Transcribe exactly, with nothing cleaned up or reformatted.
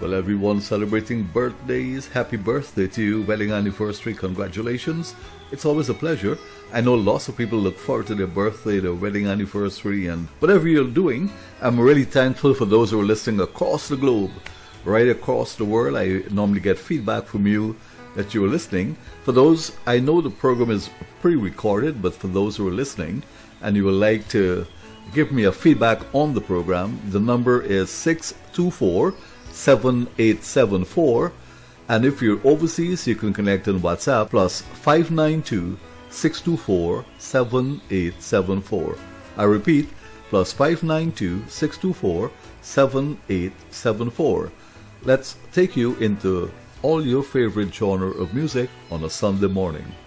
Well, everyone celebrating birthdays, happy birthday to you, wedding anniversary, congratulations. It's always a pleasure. I know lots of people look forward to their birthday, their wedding anniversary, and whatever you're doing. I'm really thankful for those who are listening across the globe, right across the world. I normally get feedback from you that you are listening. For those, I know the program is pre-recorded, but for those who are listening and you would like to give me a feedback on the program, the number is six two four, seven eight seven four. And if you're overseas, you can connect on WhatsApp plus five nine two, six two four, seven eight seven four. I repeat, plus five nine two, six two four, seven eight seven four. Let's take you into all your favorite genre of music on a Sunday morning.